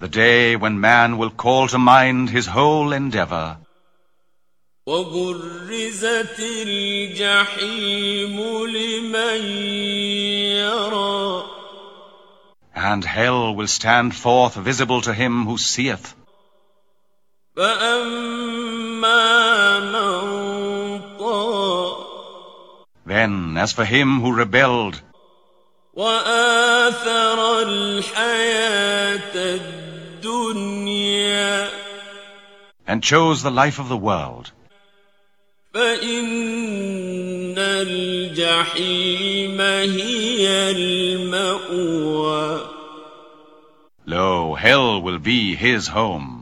the day when man will call to mind his whole endeavor. وَبُرِّزَتِ الْجَحِيمُ لِمَنْ يَرَى. And hell will stand forth visible to him who seeth. فَأَمَّا مَنْ طَغَى. Then, as for him who rebelled, وَآثَرَ الْحَيَاةَ الدُّنْيَا. and chose the life of the world, فَإِنَّ الْجَحِيمَ هِيَ الْمَأْوَى. lo, hell will be his home.